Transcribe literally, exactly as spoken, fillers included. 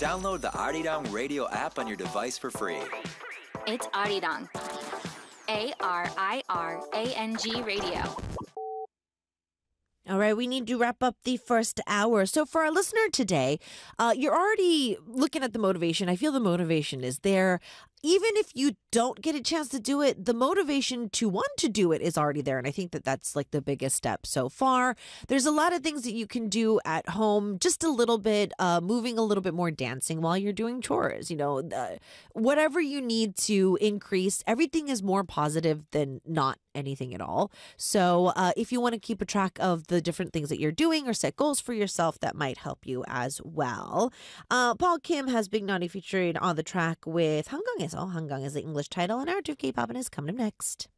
Download the Arirang Radio app on your device for free. It's Arirang. A R I R A N G Radio. All right, we need to wrap up the first hour. So for our listener today, uh, you're already looking at the motivation. I feel the motivation is there. Even if you don't get a chance to do it, the motivation to want to do it is already there. And I think that that's like the biggest step so far. There's a lot of things that you can do at home, just a little bit, uh, moving a little bit more, dancing while you're doing chores, you know, uh, whatever you need to increase. Everything is more positive than not anything at all. So uh, if you want to keep a track of the different things that you're doing or set goals for yourself, that might help you as well. Uh, Paul Kim has Big Naughty featured on the track with Hanggang. So Hanggang is the English title, and our two K-pop is coming up next.